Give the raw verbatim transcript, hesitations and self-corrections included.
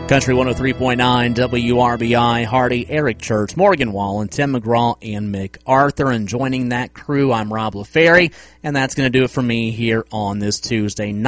Country one oh three point nine W R B I, Hardy, Eric Church, Morgan Wallen, Tim McGraw, and Mick Arthur. And joining that crew, I'm Rob LaFerry, and that's going to do it for me here on this Tuesday night.